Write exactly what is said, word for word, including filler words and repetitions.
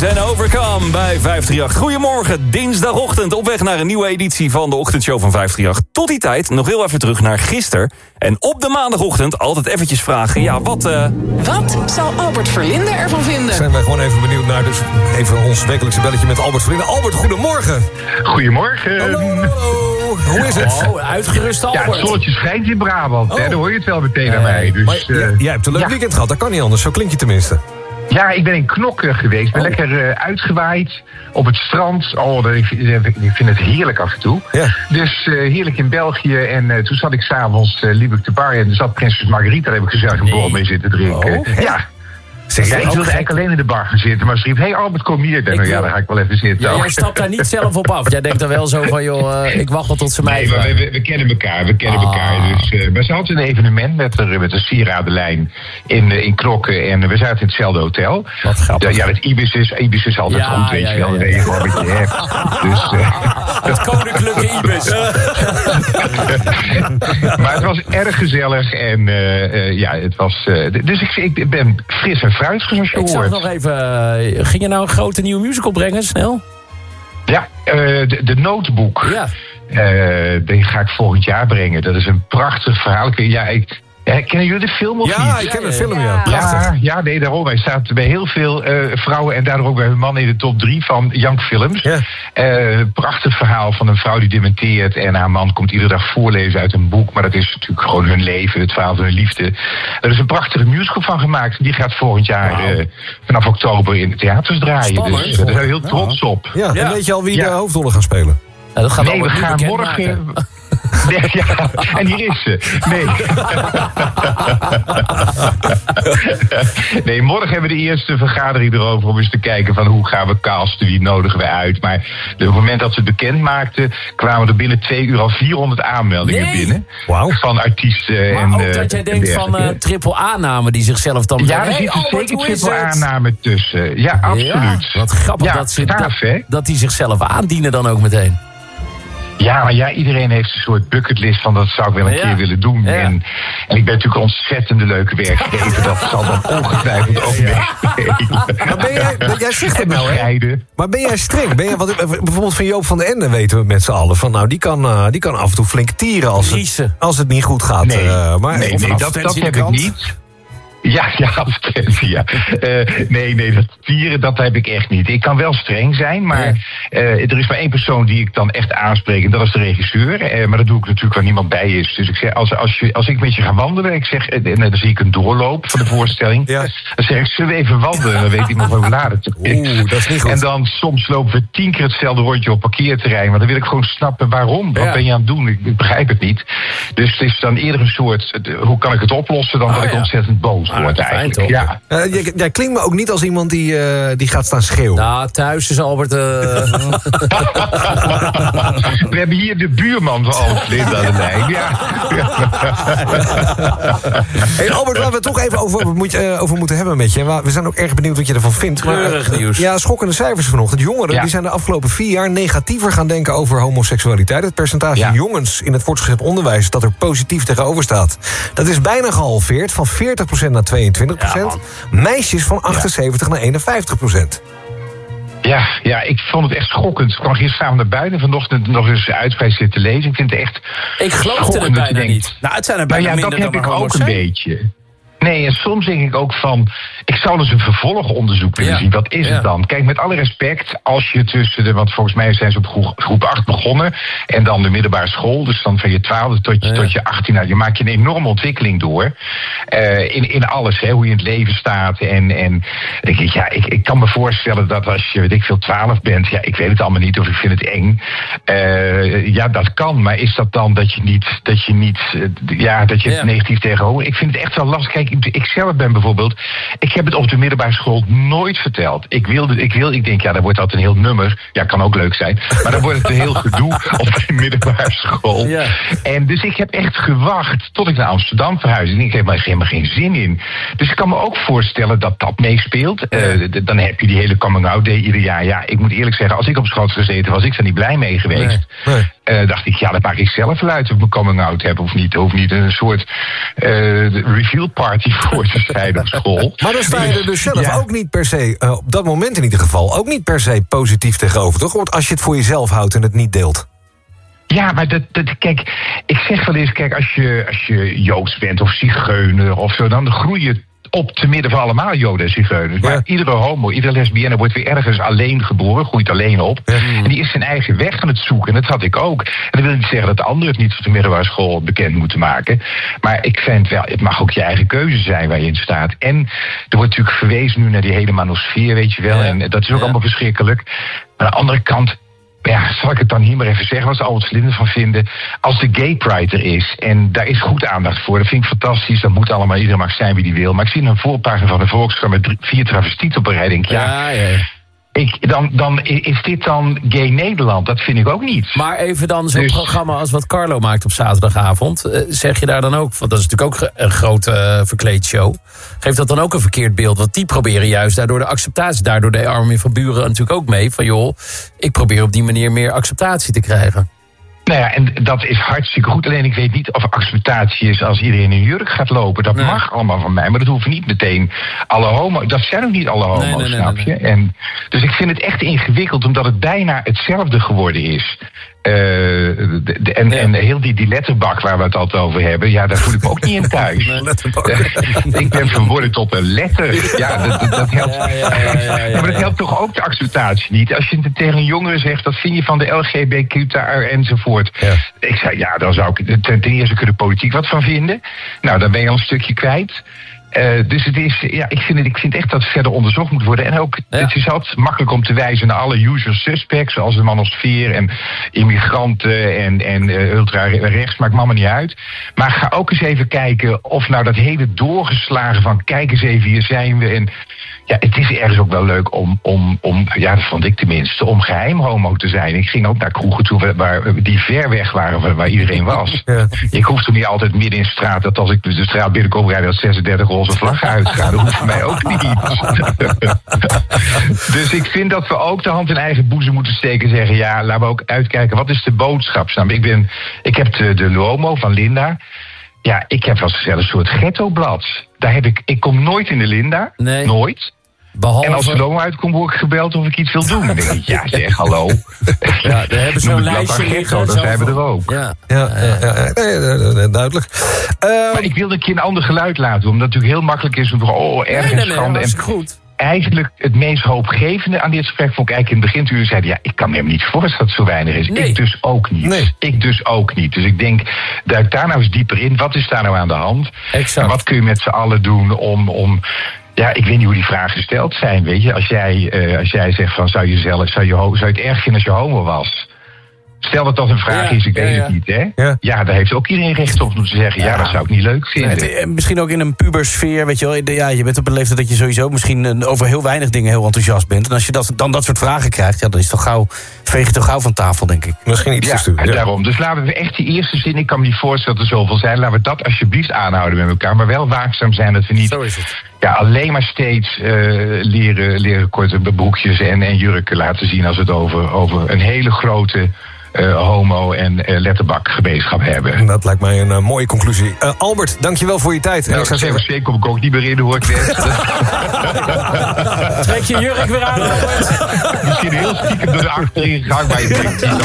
Hughes en Overcome bij vijf drie acht. Goedemorgen, dinsdagochtend op weg naar een nieuwe editie van de ochtendshow van vijf drie acht. Tot die tijd nog heel even terug naar gisteren. En op de maandagochtend altijd eventjes vragen, ja, wat... Uh... Wat zou Albert Verlinde ervan vinden? Zijn wij gewoon even benieuwd naar dus even ons wekelijkse belletje met Albert Verlinde. Albert, goedemorgen. Goedemorgen. Hallo, hallo. Hoe is het? Oh, uitgerust Albert. Ja, het zonnetje schijnt in Brabant, oh. hè? Dan hoor je het wel meteen aan mij. Dus, maar, uh, jij hebt een leuk ja. weekend gehad, dat kan niet anders. Zo klink je tenminste. Ja, ik ben in Knokke geweest. Ik ben oh. lekker uh, uitgewaaid op het strand. Oh, dat, ik, ik vind het heerlijk af en toe. Ja. Dus uh, heerlijk in België. En uh, toen zat ik s'avonds, uh, liep ik te bar en er zat prinses Margriet. Daar heb ik gezellig een borrel mee zitten drinken. Oh. Ja. Zeg, ja, ik wilde eigenlijk alleen in de bar gaan zitten, maar ze riep, hé hey Albert, kom hier. Ik denk, nou ja, dan ga ik wel even zitten. Ja, jij stapt daar niet zelf op af. Jij denkt dan wel zo van, joh, uh, ik wacht wel tot ze mij... Nee, maar we, we, we kennen elkaar, we kennen ah. elkaar. Dus, uh, maar ze had een evenement met de, met de sieradenlijn in, uh, in Knokke en we zaten in hetzelfde hotel. Wat grappig. Ja, ja het Ibis is, Ibis is altijd ja, rond, weet je wel, ja, ja, ja. Gewoon wat je hebt. Dus, uh, het koninklijke Ibis. Maar het was erg gezellig en uh, uh, ja, het was... Uh, dus ik, ik ben fris en fruit, zoals je ik hoort. Nog even, uh, ging je nou een grote nieuwe musical brengen, snel? Ja, uh, de, de Notebook. Ja. Uh, die ga ik volgend jaar brengen. Dat is een prachtig verhaal. Ja, ik, ja, kennen jullie de film of ja, niet? Ja, ik ken de film, ja. Ja, ja, ja nee, daarom. Hij staat bij heel veel uh, vrouwen en daardoor ook bij hun man in de top drie van Young Films. Ja. Uh, prachtig verhaal van een vrouw die dementeert en haar man komt iedere dag voorlezen uit een boek. Maar dat is natuurlijk gewoon hun leven, het verhaal van hun liefde. Er is een prachtige musical van gemaakt. Die gaat volgend jaar wow. uh, vanaf oktober in de theaters draaien. Spannend. Dus uh, daar zijn we heel trots nou. op. Ja, ja. En weet je al wie ja. de hoofdrollen gaan spelen? Ja, dat gaat nee, we gaan morgen... Nee, ja, en hier is ze. Nee. Nee, morgen hebben we de eerste vergadering erover om eens te kijken van hoe gaan we casten, wie nodigen we uit. Maar op het moment dat ze het bekend maakten, kwamen er binnen twee uur al vierhonderd aanmeldingen nee. binnen. Wow. Van artiesten. Maar en, ook uh, dat jij denkt van uh, triple A-namen die zichzelf dan... Ja, er hey, zitten Albert, zeker triple A-namen tussen. Ja, absoluut. Ja, wat grappig ja, dat, ze, gaaf, dat, dat die zichzelf aandienen dan ook meteen. Ja, maar ja, iedereen heeft een soort bucketlist van dat zou ik wel een ja. keer willen doen. Ja. En, en ik ben natuurlijk een ontzettende leuke werkgever. Dat zal dan ongetwijfeld ook mee. Maar ben jij, ben, jij zegt het nou, hè? Maar ben jij streng? Ben jij, wat, bijvoorbeeld van Joop van den Ende weten we met z'n allen. Van, nou, die kan, uh, die kan af en toe flink tieren als het, als het niet goed gaat. Nee, uh, maar, nee, nee dat, dat heb ik niet. Ja, ja, advertentie, ja. Uh, nee, nee, dat tieren, dat heb ik echt niet. Ik kan wel streng zijn, maar uh, er is maar één persoon die ik dan echt aanspreek, en dat is de regisseur. Uh, maar dat doe ik natuurlijk waar niemand bij is. Dus ik zeg, als, als, je, als ik met je ga wandelen, ik zeg, en dan zie ik een doorloop van de voorstelling, ja. dan zeg ik, zullen we even wandelen? Dan weet iemand hoe laat het is. Oeh, dat is niet goed. En dan soms lopen we tien keer hetzelfde rondje op parkeerterrein, maar dan wil ik gewoon snappen waarom. Wat ja. ben je aan het doen? Ik, ik begrijp het niet. Dus het is dan eerder een soort, hoe kan ik het oplossen, dan oh, dat ik ja. ontzettend boos Ah, fijn, toch? Ja. Uh, jij, jij klinkt me ook niet als iemand die, uh, die gaat staan schreeuwen. Nou, thuis is Albert... Uh... We hebben hier de buurman van Albert Verlinde aan de lijn. Ja. Hey Albert, waar we het toch even over, moet, uh, over moeten hebben met je. We zijn ook erg benieuwd wat je ervan vindt. Treurig maar, uh, nieuws. Ja, schokkende cijfers vanochtend. Jongeren ja. die zijn de afgelopen vier jaar negatiever gaan denken over homoseksualiteit. Het percentage ja. jongens in het voortgezet onderwijs dat er positief tegenover staat, dat is bijna gehalveerd, van veertig procent naar tweeëntwintig procent. Ja, meisjes van achtenzeventig ja. naar eenenvijftig procent. Ja, ja, ik vond het echt schokkend. Ik kwam gisteravond naar buiten en vanochtend nog eens uitgebreid zitten lezen. Ik vind het echt Ik geloofde het bijna denkt, niet. Nou, het zijn er bijna nou ja, minder dat heb ik ook zijn. een beetje. Nee, en soms denk ik ook van, ik zou dus een vervolgonderzoek willen ja. zien. Wat is ja. het dan? Kijk, met alle respect, als je tussen de, want volgens mij zijn ze op groep, groep acht begonnen, en dan de middelbare school, dus dan van je twaalfde tot je, ja. tot je achttien, nou, je maakt je een enorme ontwikkeling door. Uh, in, in alles, hè, hoe je in het leven staat. En, en denk ik, ja, ik, ik kan me voorstellen dat als je, weet ik veel, twaalf bent, ja, ik weet het allemaal niet, of ik vind het eng. Uh, ja, dat kan, maar is dat dan dat je niet, dat je niet, uh, ja, dat je ja. het negatief tegenover, ik vind het echt wel lastig. Kijk, ik zelf ben bijvoorbeeld, ik heb het op de middelbare school nooit verteld. Ik wilde, ik wil, ik denk, ja, daar wordt altijd een heel nummer. Ja, kan ook leuk zijn. Maar dan wordt het een heel gedoe op de middelbare school. Ja. En dus ik heb echt gewacht tot ik naar Amsterdam verhuisde. Ik heb er helemaal geen zin in. Dus ik kan me ook voorstellen dat dat meespeelt. Ja. Uh, dan heb je die hele coming-out day ieder jaar. Ja, ik moet eerlijk zeggen, als ik op school had gezeten, was ik daar niet blij mee geweest. Nee. Nee. Uh, dacht ik, ja, dat maak ik zelf wel uit of ik mijn coming-out heb of niet. Er hoeft niet een soort uh, reveal party voor te zijn op school. Maar dan sta je er dus zelf ja. ook niet per se, uh, op dat moment in ieder geval, ook niet per se positief tegenover, toch? Want als je het voor jezelf houdt en het niet deelt. Ja, maar dat, dat, kijk, ik zeg wel eens, kijk, als je, als je Joods bent of zigeuner of zo, dan groei je op te midden van allemaal Joden en zigeuners. Ja. Maar iedere homo, iedere lesbienne wordt weer ergens alleen geboren, groeit alleen op. Ja. En die is zijn eigen weg aan het zoeken. En dat had ik ook. En dat wil niet zeggen dat de anderen het niet op de middelbare school bekend moeten maken. Maar ik vind wel, het mag ook je eigen keuze zijn waar je in staat. En er wordt natuurlijk verwezen nu naar die hele manosfeer, weet je wel. Ja. En dat is ook ja. allemaal verschrikkelijk. Maar aan de andere kant, ja, zal ik het dan hier maar even zeggen, wat ze Albert Slinder van vinden. Als de gay pride er is, en daar is goed aandacht voor, dat vind ik fantastisch, dat moet allemaal, iedereen mag zijn wie die wil. Maar ik zie een voorpagina van de Volkskrant met drie, vier travestieten op een rij, denk ik, ja, ja, ja. Ik, dan, dan is dit dan gay Nederland? Dat vind ik ook niet. Maar even dan zo'n dus programma als wat Carlo maakt op zaterdagavond. Uh, zeg je daar dan ook, want dat is natuurlijk ook een grote uh, verkleedshow. Geeft dat dan ook een verkeerd beeld? Want die proberen juist daardoor de acceptatie. Daardoor de Armin van Buren natuurlijk ook mee. Van joh, ik probeer op die manier meer acceptatie te krijgen. Nou ja, en dat is hartstikke goed. Alleen ik weet niet of acceptatie is als iedereen in een jurk gaat lopen. Dat nee. mag allemaal van mij, maar dat hoeven niet meteen alle homo's. Dat zijn ook niet alle homo's, nee, nee, nee, snap je? Nee, nee. En, dus ik vind het echt ingewikkeld, omdat het bijna hetzelfde geworden is. Uh, de, de, en, ja. en heel die, die letterbak waar we het altijd over hebben, ja, daar voel ik me ook niet in thuis. Nee, ik ben verworden tot een letter. Ja, dat, dat, dat helpt. Ja, ja, ja, ja, ja, ja, maar dat helpt toch ook de acceptatie niet? Als je tegen een jongere zegt, dat vind je van de L G B T Q enzovoort. Ja. Ik zei, ja, dan zou ik ten, ten eerste kunnen politiek wat van vinden. Nou, dan ben je al een stukje kwijt. Uh, dus het is, ja, ik vind, het, ik vind echt dat het verder onderzocht moet worden. En ook, ja. het is altijd makkelijk om te wijzen naar alle usual suspects, zoals de manosfeer en immigranten en, en uh, ultra-rechts, maakt me allemaal niet uit. Maar ga ook eens even kijken of nou dat hele doorgeslagen van, kijk eens even, hier zijn we. En ja, het is ergens ook wel leuk om, om, om, ja, dat vond ik tenminste, om geheim homo te zijn. Ik ging ook naar kroegen toe waar, die ver weg waren waar, waar iedereen was. Ja. Ik hoefde niet altijd midden in de straat, dat als ik de straat binnenkom rijden, dat zesendertig roze vlaggen uitgaan. Dat hoeft voor mij ook niet. Dus ik vind dat we ook de hand in eigen boezem moeten steken en zeggen, ja, laten we ook uitkijken, wat is de boodschap? Ik, ben, ik heb de, de Luomo van Linda. Ja, ik heb wel gezegd een soort ghettoblad. Daar heb ik, ik kom nooit in de Linda. Nee. Nooit. Behalve... En als er dan uitkomt, word ik gebeld of ik iets wil doen. Dan denk ik, ja zeg, hallo. Ja, daar hebben ze zo'n lijstje liggen. Dan zijn we er ook. Ja, ja, ja, ja, ja duidelijk. Uh, maar ik wilde een keer een ander geluid laten doen. Omdat het natuurlijk heel makkelijk is om te zeggen, oh, erg en nee, nee, schande. Nee, dat is goed. Eigenlijk het meest hoopgevende aan dit gesprek vond ik eigenlijk in het begintuur zeiden, ja, ik kan me helemaal niet voorstellen dat het zo weinig is. Nee. Ik dus ook niet. Nee. Ik dus ook niet. Dus ik denk, duik daar nou eens dieper in. Wat is daar nou aan de hand? Exact. En wat kun je met z'n allen doen om, om ja, ik weet niet hoe die vragen gesteld zijn, weet je. Als jij, uh, als jij zegt van, zou je, zelf, zou, je, zou je het erg vinden als je homo was? Stel dat dat een vraag ja, is, ik weet ja, ja. het niet, hè? Ja. ja, daar heeft ook iedereen recht op om te zeggen, ja, ja dat zou ik niet leuk vinden. Nee, misschien ook in een pubersfeer, weet je wel. Ja, je bent op een leeftijd dat je sowieso misschien over heel weinig dingen heel enthousiast bent. En als je dat, dan dat soort vragen krijgt, ja, dan is toch gauw, veeg je toch gauw van tafel, denk ik. Misschien iets ja, te sturen. Ja, daarom. Dus laten we echt die eerste zin, ik kan me niet voorstellen dat er zoveel zijn, laten we dat alsjeblieft aanhouden met elkaar, maar wel waakzaam zijn dat we niet... Zo is het. Ja, alleen maar steeds uh, leren, leren korte broekjes en, en jurken laten zien als we het over, over een hele grote uh, homo- en uh, letterbakgemeenschap hebben. Dat lijkt mij een uh, mooie conclusie. Uh, Albert, dankjewel voor je tijd. Nou, ik zou zeggen, zeker kom ik ook niet meer in, hoor ik net. Trek je jurk weer aan. Misschien heel stiekem door de achterin gegaan, maar je denkt